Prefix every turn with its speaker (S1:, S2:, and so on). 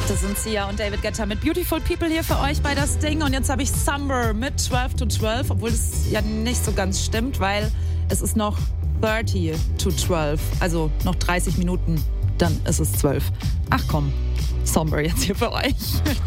S1: Das sind Sia und David Guetta mit Beautiful People hier für euch bei das Ding. Und jetzt habe ich Summer mit 12 to 12, obwohl das ja nicht so ganz stimmt, weil es ist noch 30 to 12, also noch 30 Minuten, dann ist es 12. Ach komm, Summer jetzt hier für euch.